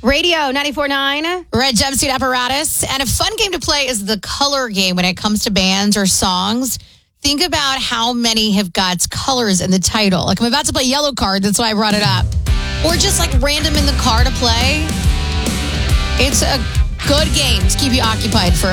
Radio 94.9. Red Jumpsuit Apparatus. And a fun game to play is the color game when it comes to bands or songs. Think about how many have got colors in the title. Like, I'm about to play Yellow Card. That's why I brought it up. Or just like random in the car to play. It's a good game to keep you occupied for